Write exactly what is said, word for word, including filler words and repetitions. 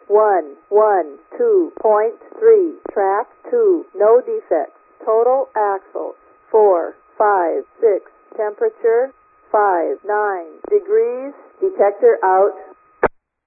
one, one, two point three. Track two, no defects. Total axles, four, five, six. Temperature, five, nine degrees. Detector out.